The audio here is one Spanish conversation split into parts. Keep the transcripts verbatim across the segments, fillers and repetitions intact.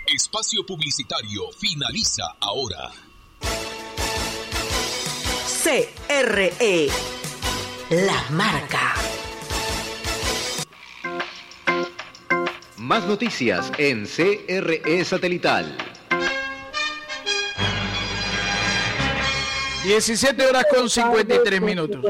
Espacio publicitario finaliza ahora. C R E, la marca. Más noticias en C R E Satelital. diecisiete horas con cincuenta y tres minutos.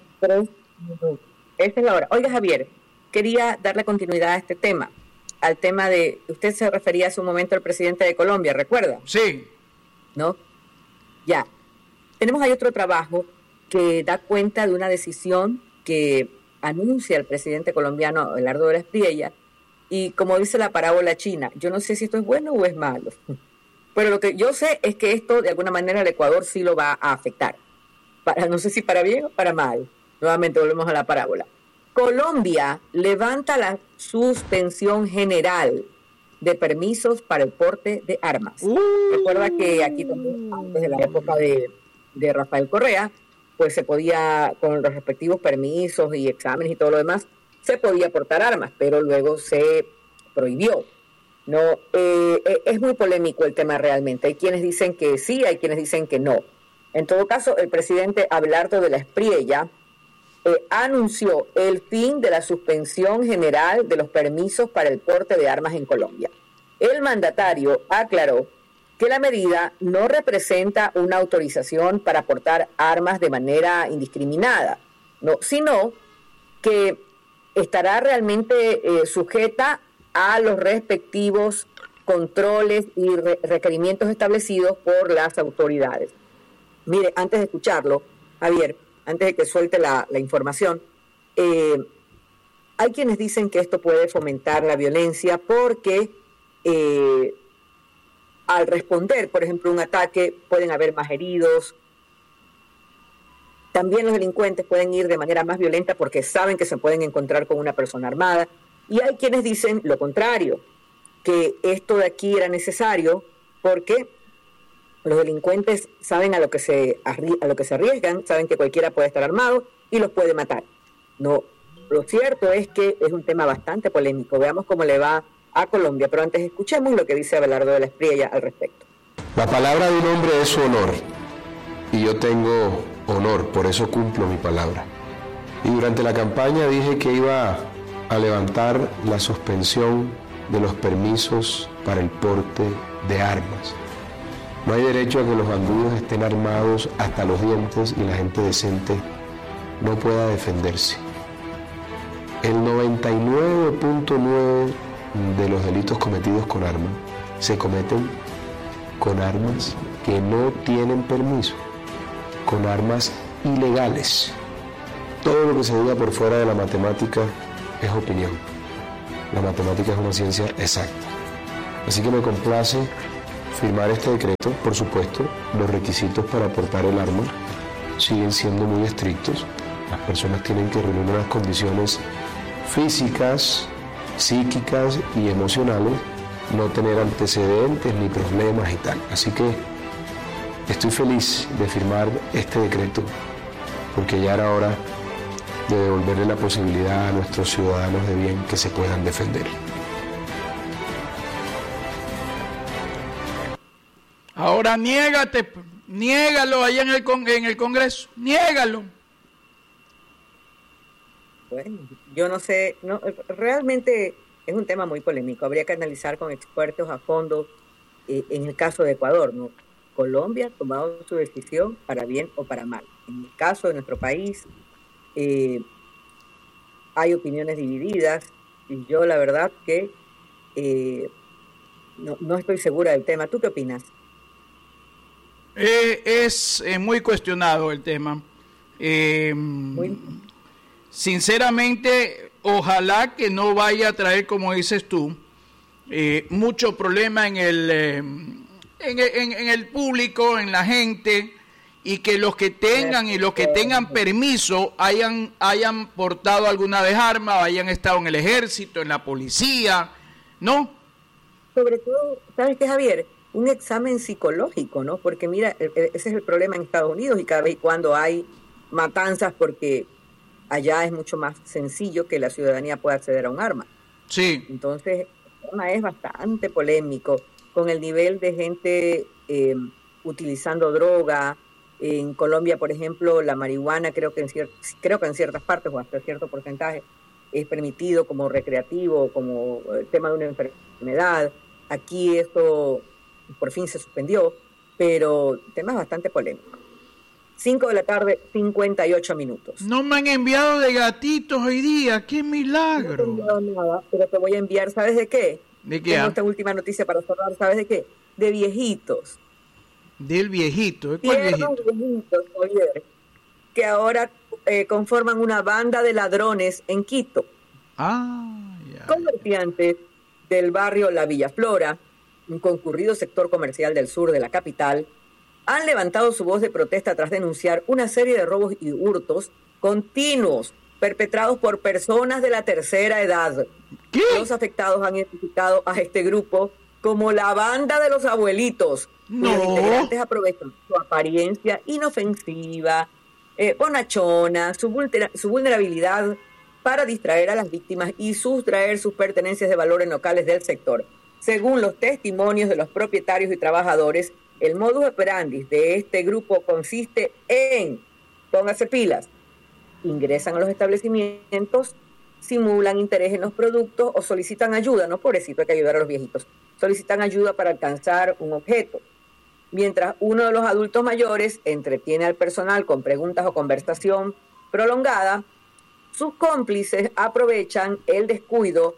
Esa es la hora. Oiga, Javier, quería darle continuidad a este tema. Al tema de, usted se refería hace un momento al presidente de Colombia, ¿recuerda? Sí. ¿No? Ya. Tenemos ahí otro trabajo que da cuenta de una decisión que anuncia el presidente colombiano Abelardo de la Espriella, y como dice la parábola china, yo no sé si esto es bueno o es malo, pero lo que yo sé es que esto de alguna manera el Ecuador sí lo va a afectar, para, no sé si para bien o para mal. Nuevamente volvemos a la parábola. Colombia levanta la suspensión general de permisos para el porte de armas. Uh. Recuerda que aquí también, antes de la época de, de Rafael Correa, pues se podía, con los respectivos permisos y exámenes y todo lo demás, se podía portar armas, pero luego se prohibió. No, eh, es muy polémico el tema realmente. Hay quienes dicen que sí, hay quienes dicen que no. En todo caso, el presidente Abelardo de la Espriella Eh, anunció el fin de la suspensión general de los permisos para el porte de armas en Colombia. El mandatario aclaró que la medida no representa una autorización para portar armas de manera indiscriminada, no, sino que estará realmente eh, sujeta a los respectivos controles y re- requerimientos establecidos por las autoridades. Mire, antes de escucharlo, Javier, antes de que suelte la, la información, eh, hay quienes dicen que esto puede fomentar la violencia porque eh, al responder, por ejemplo, un ataque, pueden haber más heridos. También los delincuentes pueden ir de manera más violenta porque saben que se pueden encontrar con una persona armada. Y hay quienes dicen lo contrario, que esto de aquí era necesario porque los delincuentes saben a lo que se a lo que se arriesgan, saben que cualquiera puede estar armado y los puede matar. No, lo cierto es que es un tema bastante polémico. Veamos cómo le va a Colombia, pero antes escuchemos lo que dice Abelardo de la Espriella al respecto. La palabra de un hombre es su honor, y yo tengo honor, por eso cumplo mi palabra. Y durante la campaña dije que iba a levantar la suspensión de los permisos para el porte de armas. No hay derecho a que los bandidos estén armados hasta los dientes y la gente decente no pueda defenderse. El noventa y nueve punto nueve de los delitos cometidos con armas se cometen con armas que no tienen permiso, con armas ilegales. Todo lo que se diga por fuera de la matemática es opinión. La matemática es una ciencia exacta. Así que me complace firmar este decreto. Por supuesto, los requisitos para portar el arma siguen siendo muy estrictos. Las personas tienen que reunir unas condiciones físicas, psíquicas y emocionales, no tener antecedentes ni problemas y tal. Así que estoy feliz de firmar este decreto porque ya era hora de devolverle la posibilidad a nuestros ciudadanos de bien que se puedan defender. Ahora niégate, niégalo allá en el, con, en el Congreso, niégalo. Bueno, yo no sé, no, realmente es un tema muy polémico, habría que analizar con expertos a fondo eh, en el caso de Ecuador, ¿no? Colombia ha tomado su decisión para bien o para mal. En el caso de nuestro país eh, hay opiniones divididas y yo la verdad que eh, no, no estoy segura del tema. ¿Tú qué opinas? Eh, es eh, muy cuestionado el tema. Eh, muy... Sinceramente, ojalá que no vaya a traer, como dices tú, eh, mucho problema en el, eh, en, en, en el público, en la gente, y que los que tengan y los que tengan permiso hayan, hayan portado alguna vez arma, hayan estado en el ejército, en la policía, ¿no? Sobre todo, ¿sabes qué, Javier? Un examen psicológico, ¿no? Porque mira, ese es el problema en Estados Unidos y cada vez cuando hay matanzas, porque allá es mucho más sencillo que la ciudadanía pueda acceder a un arma. Sí. Entonces, el tema es bastante polémico. con el nivel de gente eh, utilizando droga. En Colombia, por ejemplo, la marihuana creo que en cier- creo que en ciertas partes o hasta cierto porcentaje es permitido como recreativo, como el tema de una enfermedad. Aquí esto por fin se suspendió, pero el tema es bastante polémico. cinco de la tarde, cincuenta y ocho minutos. No me han enviado de gatitos hoy día, qué milagro. No te he enviado nada, pero te voy a enviar, ¿sabes de qué? ¿De qué? Tengo ah? esta última noticia para cerrar, ¿sabes de qué? De viejitos. Del viejito. ¿De cuál Tiernos viejito? viejitos, oye, que ahora eh, conforman una banda de ladrones en Quito. Ah, ya. Comerciantes del barrio La Villa Flora, un concurrido sector comercial del sur de la capital, han levantado su voz de protesta tras denunciar una serie de robos y hurtos continuos perpetrados por personas de la tercera edad. ¿Qué? Los afectados han identificado a este grupo como la banda de los abuelitos. No. Los integrantes aprovechan su apariencia inofensiva, eh, bonachona, su, vulnera- su vulnerabilidad para distraer a las víctimas y sustraer sus pertenencias de valor en locales del sector. Según los testimonios de los propietarios y trabajadores, el modus operandi de este grupo consiste en, póngase pilas, ingresan a los establecimientos, simulan interés en los productos o solicitan ayuda, no pobrecito, hay que ayudar a los viejitos, solicitan ayuda para alcanzar un objeto. Mientras uno de los adultos mayores entretiene al personal con preguntas o conversación prolongada, sus cómplices aprovechan el descuido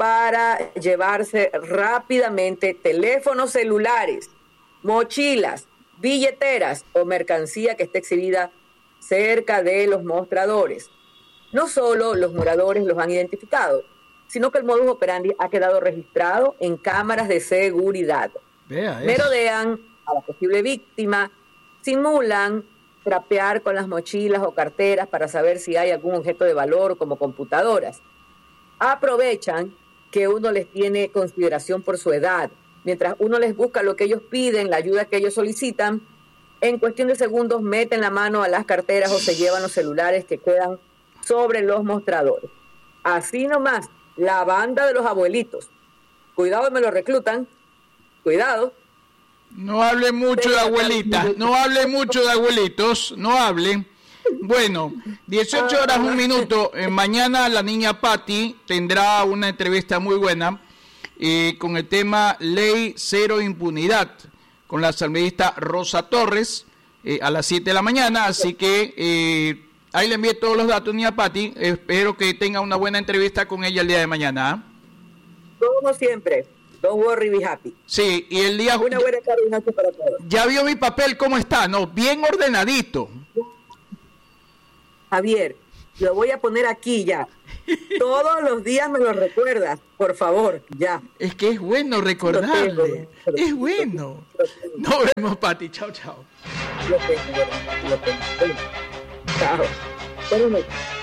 para llevarse rápidamente teléfonos celulares, mochilas, billeteras o mercancía que esté exhibida cerca de los mostradores. No solo los moradores los han identificado, sino que el modus operandi ha quedado registrado en cámaras de seguridad. Vea eso. Merodean a la posible víctima, simulan trapear con las mochilas o carteras para saber si hay algún objeto de valor como computadoras. Aprovechan que uno les tiene consideración por su edad. Mientras uno les busca lo que ellos piden, la ayuda que ellos solicitan, en cuestión de segundos meten la mano a las carteras o se llevan los celulares que quedan sobre los mostradores. Así nomás, la banda de los abuelitos. Cuidado, me lo reclutan. Cuidado. No hable mucho de abuelitas, no hable mucho de abuelitos, no hable. Bueno, dieciocho horas, un minuto. Eh, mañana la niña Patti tendrá una entrevista muy buena eh, con el tema Ley Cero Impunidad, con la asambleísta Rosa Torres, eh, a las siete de la mañana. Así que eh, ahí le envié todos los datos, niña Patti. Espero que tenga una buena entrevista con ella el día de mañana. Como siempre. Don't worry, be happy. Sí, y el día... Una buena tarde para todos. Ya vio mi papel cómo está, ¿no? Bien ordenadito. Javier, lo voy a poner aquí ya. Todos los días me lo recuerdas, por favor, ya. Es que es bueno recordarle. Lo tengo, lo Es bueno. lo tengo. Nos vemos, Pati. Chao, chao. Lo tengo, lo tengo. Chao. Buenas noches.